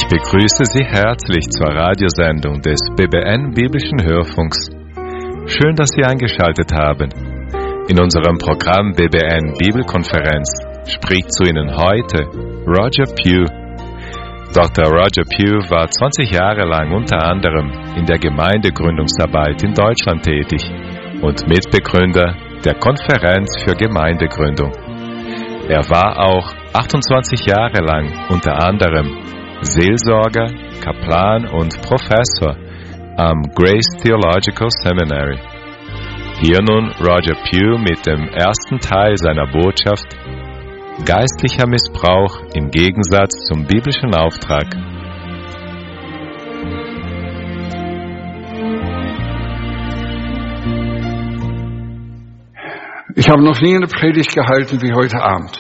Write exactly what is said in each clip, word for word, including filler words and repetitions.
Ich begrüße Sie herzlich zur Radiosendung des B B N Biblischen Hörfunks. Schön, dass Sie eingeschaltet haben. In unserem Programm B B N Bibelkonferenz spricht zu Ihnen heute Roger Pugh. Doktor Roger Pugh war zwanzig Jahre lang unter anderem in der Gemeindegründungsarbeit in Deutschland tätig und Mitbegründer der Konferenz für Gemeindegründung. Er war auch achtundzwanzig Jahre lang unter anderem Seelsorger, Kaplan und Professor am Grace Theological Seminary. Hier nun Roger Pugh mit dem ersten Teil seiner Botschaft Geistlicher Missbrauch im Gegensatz zum biblischen Auftrag. Ich habe noch nie eine Predigt gehalten wie heute Abend.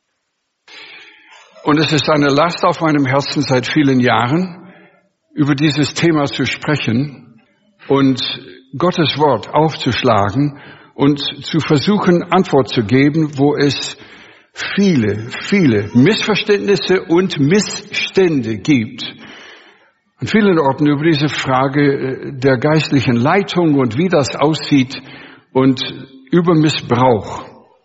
Und es ist eine Last auf meinem Herzen seit vielen Jahren, über dieses Thema zu sprechen und Gottes Wort aufzuschlagen und zu versuchen, Antwort zu geben, wo es viele, viele Missverständnisse und Missstände gibt. An vielen Orten über diese Frage der geistlichen Leitung und wie das aussieht und über Missbrauch.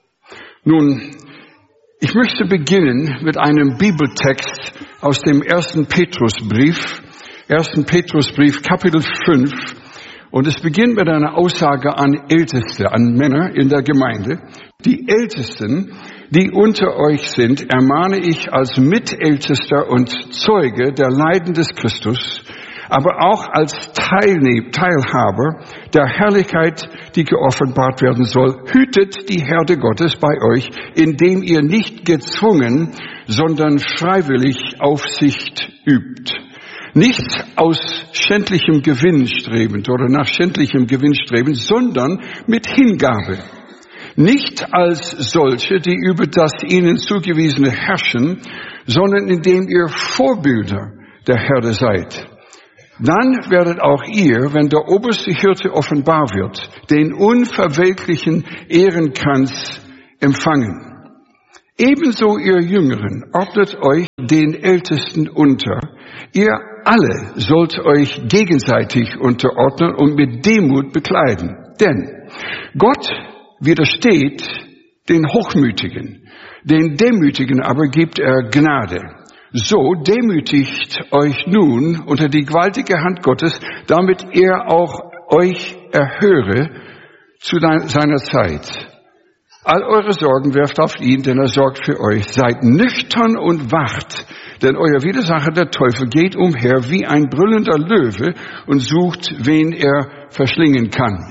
Nun, ich möchte beginnen mit einem Bibeltext aus dem ersten Petrusbrief, ersten Petrusbrief, Kapitel fünf. Und es beginnt mit einer Aussage an Älteste, an Männer in der Gemeinde. Die Ältesten, die unter euch sind, ermahne ich als Mitältester und Zeuge der Leiden des Christus, aber auch als Teilne- Teilhaber der Herrlichkeit, die geoffenbart werden soll. Hütet die Herde Gottes bei euch, indem ihr nicht gezwungen, sondern freiwillig Aufsicht übt. Nicht aus schändlichem Gewinn strebend oder nach schändlichem Gewinn strebend, sondern mit Hingabe. Nicht als solche, die über das ihnen zugewiesene herrschen, sondern indem ihr Vorbilder der Herde seid. Dann werdet auch ihr, wenn der oberste Hirte offenbar wird, den unverwelklichen Ehrenkranz empfangen. Ebenso ihr Jüngeren, ordnet euch den Ältesten unter. Ihr alle sollt euch gegenseitig unterordnen und mit Demut bekleiden. Denn Gott widersteht den Hochmütigen, den Demütigen aber gibt er Gnade. So demütigt euch nun unter die gewaltige Hand Gottes, damit er auch euch erhöre zu seiner Zeit. All eure Sorgen werft auf ihn, denn er sorgt für euch. Seid nüchtern und wacht, denn euer Widersacher, der Teufel, geht umher wie ein brüllender Löwe und sucht, wen er verschlingen kann.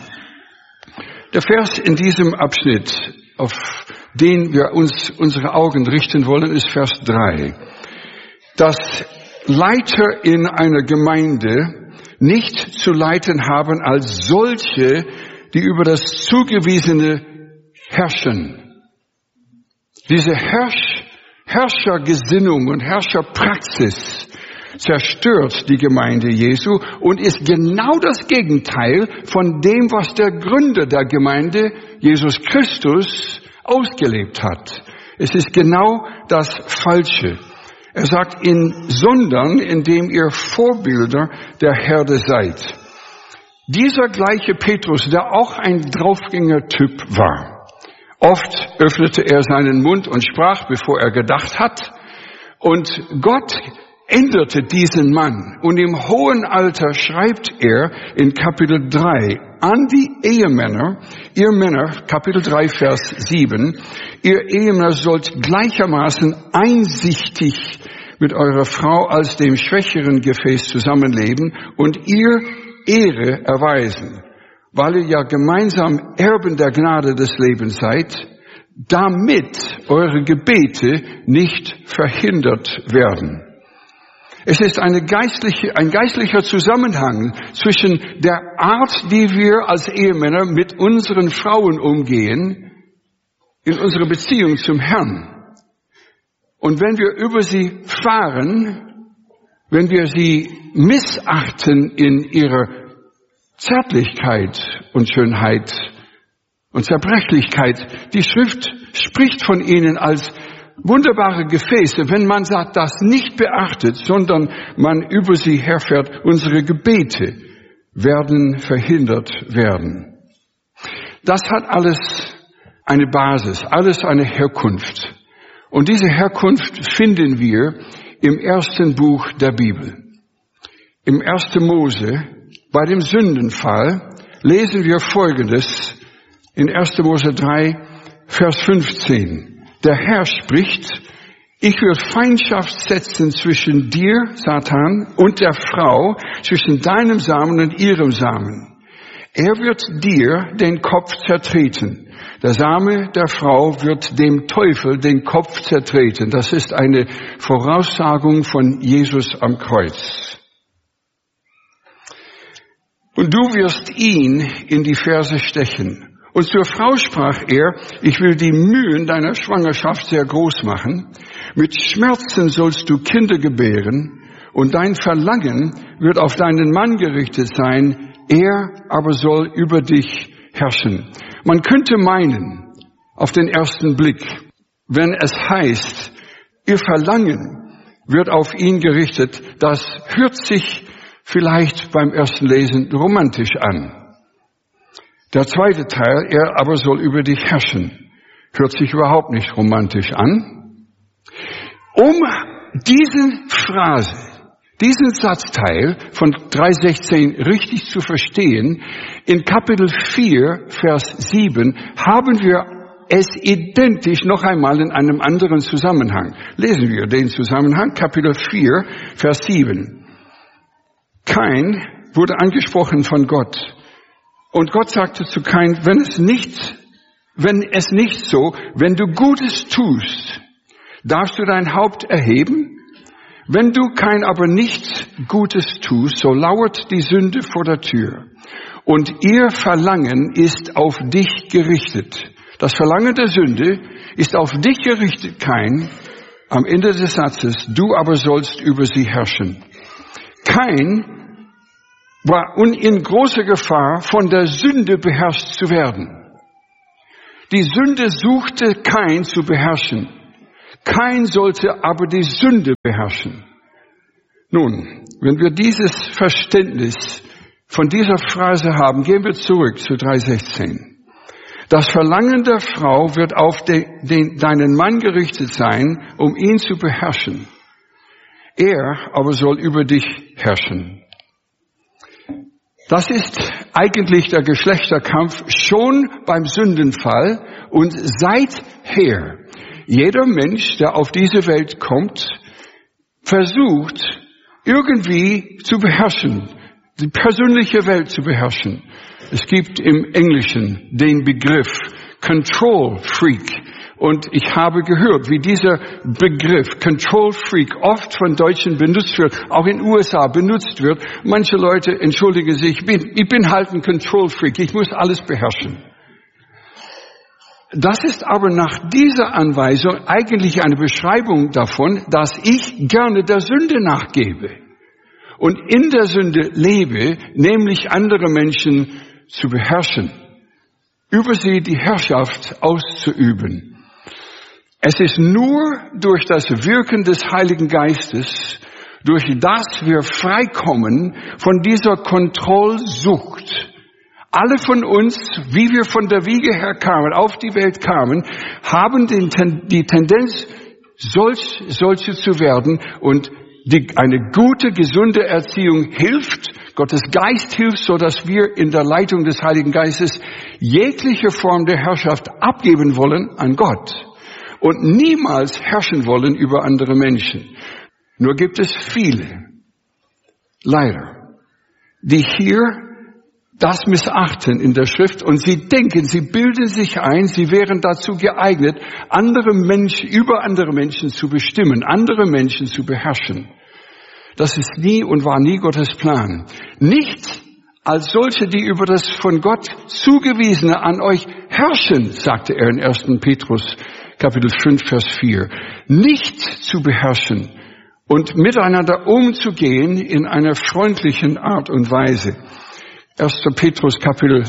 Der Vers in diesem Abschnitt, auf den wir uns unsere Augen richten wollen, ist Vers drei. Dass Leiter in einer Gemeinde nicht zu leiten haben als solche, die über das Zugewiesene herrschen. Diese Herrsch, Herrschergesinnung und Herrscherpraxis zerstört die Gemeinde Jesu und ist genau das Gegenteil von dem, was der Gründer der Gemeinde, Jesus Christus, ausgelebt hat. Es ist genau das Falsche. Er sagt, in, sondern indem ihr Vorbilder der Herde seid. Dieser gleiche Petrus, der auch ein Draufgänger-Typ war. Oft öffnete er seinen Mund und sprach, bevor er gedacht hat. Und Gott änderte diesen Mann. Und im hohen Alter schreibt er in Kapitel drei an die Ehemänner, ihr Männer, Kapitel drei, Vers sieben, ihr Ehemänner sollt gleichermaßen einsichtig mit eurer Frau als dem schwächeren Gefäß zusammenleben und ihr Ehre erweisen, weil ihr ja gemeinsam Erben der Gnade des Lebens seid, damit eure Gebete nicht verhindert werden. Es ist eine geistliche, ein geistlicher Zusammenhang zwischen der Art, wie wir als Ehemänner mit unseren Frauen umgehen, in unserer Beziehung zum Herrn. Und wenn wir über sie fahren, wenn wir sie missachten in ihrer Zärtlichkeit und Schönheit und Zerbrechlichkeit, die Schrift spricht von ihnen als wunderbare Gefäße, wenn man das nicht beachtet, sondern man über sie herfährt. Unsere Gebete werden verhindert werden. Das hat alles eine Basis, alles eine Herkunft. Und diese Herkunft finden wir im ersten Buch der Bibel. Im ersten Mose, bei dem Sündenfall, lesen wir Folgendes in ersten Mose drei, Vers fünfzehn. Der Herr spricht, ich will Feindschaft setzen zwischen dir, Satan, und der Frau, zwischen deinem Samen und ihrem Samen. Er wird dir den Kopf zertreten. Der Same der Frau wird dem Teufel den Kopf zertreten. Das ist eine Voraussagung von Jesus am Kreuz. Und du wirst ihn in die Ferse stechen. Und zur Frau sprach er, ich will die Mühen deiner Schwangerschaft sehr groß machen. Mit Schmerzen sollst du Kinder gebären und dein Verlangen wird auf deinen Mann gerichtet sein. Er aber soll über dich herrschen. Man könnte meinen, auf den ersten Blick, wenn es heißt, ihr Verlangen wird auf ihn gerichtet, das hört sich vielleicht beim ersten Lesen romantisch an. Der zweite Teil, er aber soll über dich herrschen, hört sich überhaupt nicht romantisch an. Um diesen Phrase, diesen Satzteil von drei sechzehn richtig zu verstehen, in Kapitel vier, Vers sieben, haben wir es identisch noch einmal in einem anderen Zusammenhang. Lesen wir den Zusammenhang, Kapitel vier, Vers sieben. Kain wurde angesprochen von Gott. Und Gott sagte zu Kain, wenn es nicht, wenn es nicht so, wenn du Gutes tust, darfst du dein Haupt erheben? Wenn du kein aber nichts Gutes tust, so lauert die Sünde vor der Tür. Und ihr Verlangen ist auf dich gerichtet. Das Verlangen der Sünde ist auf dich gerichtet, Kain. Am Ende des Satzes, du aber sollst über sie herrschen. Kain war in großer Gefahr, von der Sünde beherrscht zu werden. Die Sünde suchte Kain zu beherrschen. Kain sollte aber die Sünde beherrschen. Nun, wenn wir dieses Verständnis von dieser Phrase haben, gehen wir zurück zu drei sechzehn. Das Verlangen der Frau wird auf den, den, deinen Mann gerichtet sein, um ihn zu beherrschen. Er aber soll über dich herrschen. Das ist eigentlich der Geschlechterkampf schon beim Sündenfall und seither. Jeder Mensch, der auf diese Welt kommt, versucht irgendwie zu beherrschen, die persönliche Welt zu beherrschen. Es gibt im Englischen den Begriff Control Freak. Und ich habe gehört, wie dieser Begriff Control Freak oft von Deutschen benutzt wird, auch in den U S A benutzt wird. Manche Leute entschuldigen sich, ich bin, ich bin halt ein Control Freak, ich muss alles beherrschen. Das ist aber nach dieser Anweisung eigentlich eine Beschreibung davon, dass ich gerne der Sünde nachgebe und in der Sünde lebe, nämlich andere Menschen zu beherrschen, über sie die Herrschaft auszuüben. Es ist nur durch das Wirken des Heiligen Geistes, durch das wir freikommen von dieser Kontrollsucht. Alle von uns, wie wir von der Wiege her kamen, auf die Welt kamen, haben den, die Tendenz, solch, solche zu werden. Und die, eine gute, gesunde Erziehung hilft, Gottes Geist hilft, so dass wir in der Leitung des Heiligen Geistes jegliche Form der Herrschaft abgeben wollen an Gott und niemals herrschen wollen über andere Menschen. Nur gibt es viele, leider, die hier das missachten in der Schrift und sie denken, sie bilden sich ein, sie wären dazu geeignet, andere Menschen, über andere Menschen zu bestimmen, andere Menschen zu beherrschen. Das ist nie und war nie Gottes Plan. Nicht als solche, die über das von Gott zugewiesene an euch herrschen, sagte er in ersten Petrus Kapitel fünf, Vers vier. Nicht zu beherrschen und miteinander umzugehen in einer freundlichen Art und Weise. erster Petrus Kapitel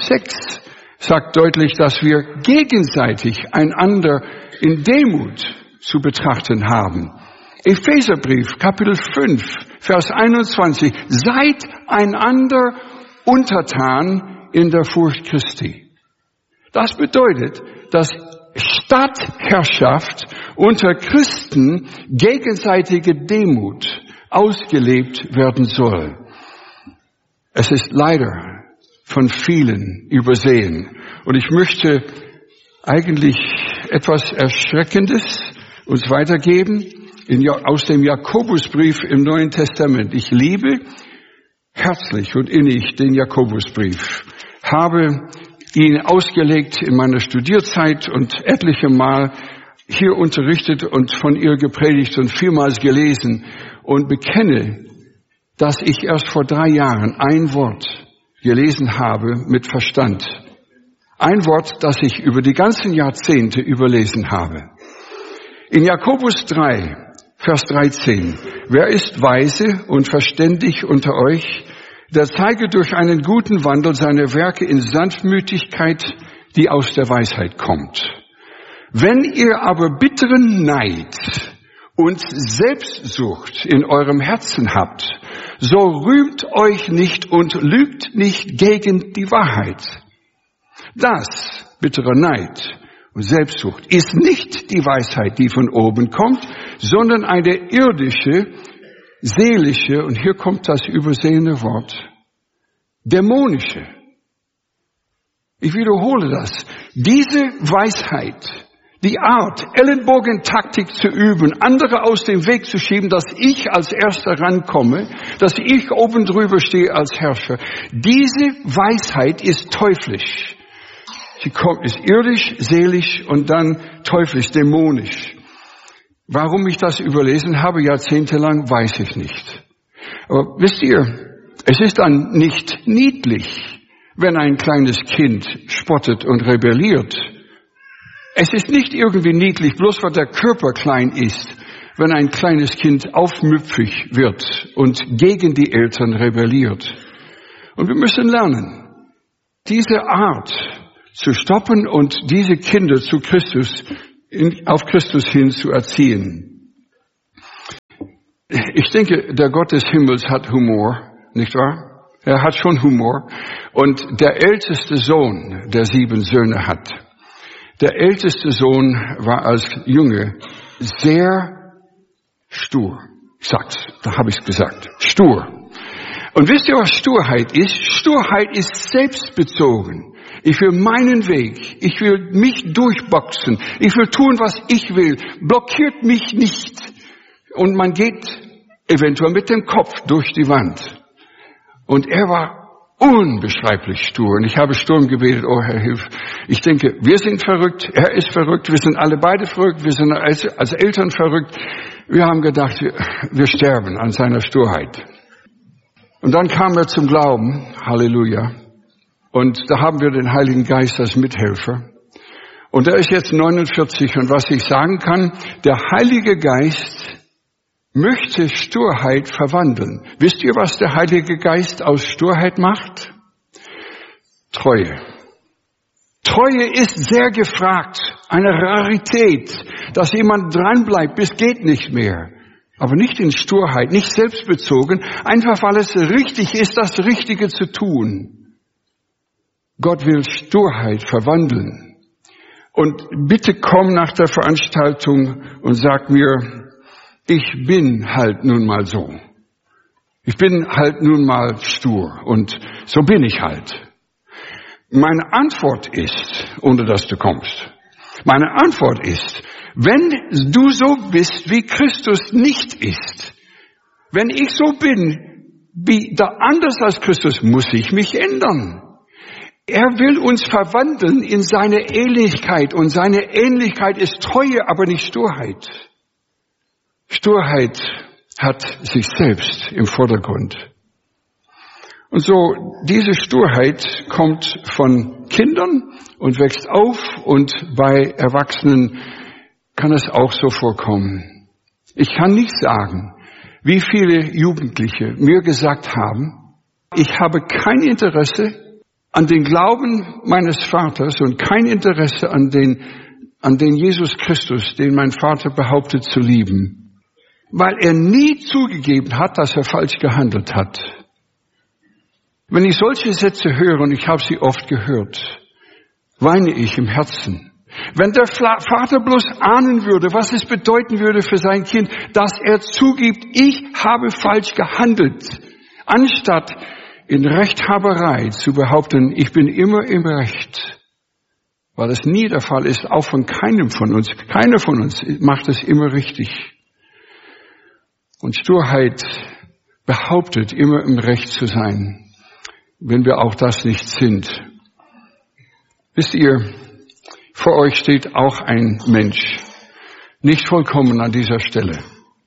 sechs sagt deutlich, dass wir gegenseitig einander in Demut zu betrachten haben. Epheserbrief, Kapitel fünf, Vers einundzwanzig. Seid einander untertan in der Furcht Christi. Das bedeutet, dass Stadtherrschaft unter Christen gegenseitige Demut ausgelebt werden soll. Es ist leider von vielen übersehen. Und ich möchte eigentlich etwas Erschreckendes uns weitergeben in, aus dem Jakobusbrief im Neuen Testament. Ich liebe herzlich und innig den Jakobusbrief, habe ihn ausgelegt in meiner Studierzeit und etliche Mal hier unterrichtet und von ihr gepredigt und vielmals gelesen und bekenne, dass ich erst vor drei Jahren ein Wort gelesen habe mit Verstand. Ein Wort, das ich über die ganzen Jahrzehnte überlesen habe. In Jakobus drei, Vers dreizehn. Wer ist weise und verständig unter euch, der zeige durch einen guten Wandel seine Werke in Sanftmütigkeit, die aus der Weisheit kommt. Wenn ihr aber bitteren Neid und Selbstsucht in eurem Herzen habt, so rühmt euch nicht und lügt nicht gegen die Wahrheit. Das, bitterer Neid und Selbstsucht, ist nicht die Weisheit, die von oben kommt, sondern eine irdische, seelische, und hier kommt das übersehene Wort, dämonische. Ich wiederhole das. Diese Weisheit, die Art, Ellenbogentaktik zu üben, andere aus dem Weg zu schieben, dass ich als Erster rankomme, dass ich oben drüber stehe als Herrscher. Diese Weisheit ist teuflisch. Sie kommt, ist irdisch, seelisch und dann teuflisch, dämonisch. Warum ich das überlesen habe, jahrzehntelang, weiß ich nicht. Aber wisst ihr, es ist dann nicht niedlich, wenn ein kleines Kind spottet und rebelliert. Es ist nicht irgendwie niedlich, bloß weil der Körper klein ist, wenn ein kleines Kind aufmüpfig wird und gegen die Eltern rebelliert. Und wir müssen lernen, diese Art zu stoppen und diese Kinder zu Christus, in, auf Christus hin zu erziehen. Ich denke, der Gott des Himmels hat Humor, nicht wahr? Er hat schon Humor. Und der älteste Sohn, der sieben Söhne hat, der älteste Sohn war als Junge sehr stur. Ich sag's, da habe ich's gesagt. Stur. Und wisst ihr, was Sturheit ist? Sturheit ist selbstbezogen. Ich will meinen Weg. Ich will mich durchboxen. Ich will tun, was ich will. Blockiert mich nicht. Und man geht eventuell mit dem Kopf durch die Wand. Und er war unbeschreiblich stur. Und ich habe Sturm gebetet, oh Herr, hilf. Ich denke, wir sind verrückt, er ist verrückt, wir sind alle beide verrückt, wir sind als, als Eltern verrückt. Wir haben gedacht, wir, wir sterben an seiner Sturheit. Und dann kam er zum Glauben, Halleluja. Und da haben wir den Heiligen Geist als Mithelfer. Und er ist jetzt neunundvierzig. Und was ich sagen kann, der Heilige Geist möchte Sturheit verwandeln. Wisst ihr, was der Heilige Geist aus Sturheit macht? Treue. Treue ist sehr gefragt. Eine Rarität, dass jemand dranbleibt, bis geht nicht mehr. Aber nicht in Sturheit, nicht selbstbezogen, einfach weil es richtig ist, das Richtige zu tun. Gott will Sturheit verwandeln. Und bitte komm nach der Veranstaltung und sag mir, ich bin halt nun mal so. Ich bin halt nun mal stur und so bin ich halt. Meine Antwort ist, ohne dass du kommst, meine Antwort ist, wenn du so bist, wie Christus nicht ist, wenn ich so bin, wie da anders als Christus, muss ich mich ändern. Er will uns verwandeln in seine Ähnlichkeit und seine Ähnlichkeit ist Treue, aber nicht Sturheit. Sturheit hat sich selbst im Vordergrund. Und so, diese Sturheit kommt von Kindern und wächst auf und bei Erwachsenen kann es auch so vorkommen. Ich kann nicht sagen, wie viele Jugendliche mir gesagt haben, ich habe kein Interesse an den Glauben meines Vaters und kein Interesse an den an den Jesus Christus, den mein Vater behauptet zu lieben, weil er nie zugegeben hat, dass er falsch gehandelt hat. Wenn ich solche Sätze höre, und ich habe sie oft gehört, weine ich im Herzen. Wenn der Vater bloß ahnen würde, was es bedeuten würde für sein Kind, dass er zugibt, ich habe falsch gehandelt, anstatt in Rechthaberei zu behaupten, ich bin immer im Recht, weil es nie der Fall ist, auch von keinem von uns. Keiner von uns macht es immer richtig. Und Sturheit behauptet, immer im Recht zu sein, wenn wir auch das nicht sind. Wisst ihr, vor euch steht auch ein Mensch, nicht vollkommen an dieser Stelle.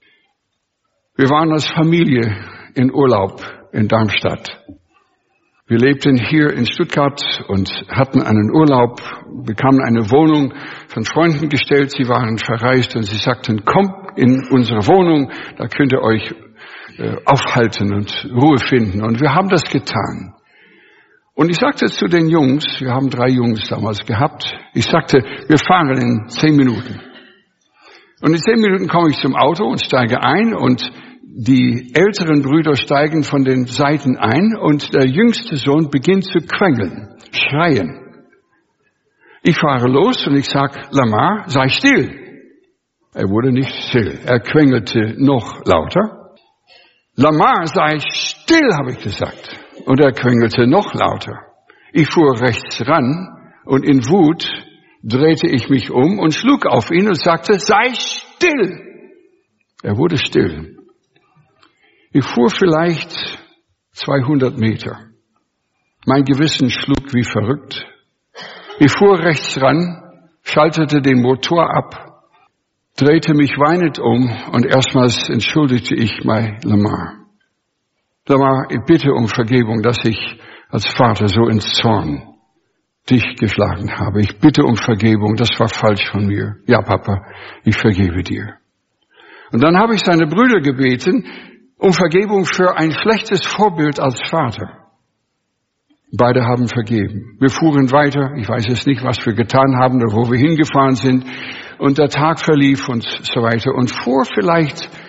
Wir waren als Familie in Urlaub in Darmstadt. Wir lebten hier in Stuttgart und hatten einen Urlaub, bekamen eine Wohnung von Freunden gestellt. Sie waren verreist und sie sagten, kommt in unsere Wohnung, da könnt ihr euch äh, aufhalten und Ruhe finden. Und wir haben das getan. Und ich sagte zu den Jungs, wir haben drei Jungs damals gehabt, ich sagte, wir fahren in zehn Minuten. Und in zehn Minuten komme ich zum Auto und steige ein und die älteren Brüder steigen von den Seiten ein und der jüngste Sohn beginnt zu quengeln, schreien. Ich fahre los und ich sag, Lamar, sei still. Er wurde nicht still, er quengelte noch lauter. Lamar, sei still, habe ich gesagt. Und er quengelte noch lauter. Ich fuhr rechts ran und in Wut drehte ich mich um und schlug auf ihn und sagte, sei still. Er wurde still. Ich fuhr vielleicht zweihundert Meter. Mein Gewissen schlug wie verrückt. Ich fuhr rechts ran, schaltete den Motor ab, drehte mich weinend um und erstmals entschuldigte ich mein Lamar. Lamar, ich bitte um Vergebung, dass ich als Vater so ins Zorn dich geschlagen habe. Ich bitte um Vergebung, das war falsch von mir. Ja, Papa, ich vergebe dir. Und dann habe ich seine Brüder gebeten um Vergebung für ein schlechtes Vorbild als Vater. Beide haben vergeben. Wir fuhren weiter. Ich weiß jetzt nicht, was wir getan haben oder wo wir hingefahren sind. Und der Tag verlief und so weiter. Und vor vielleicht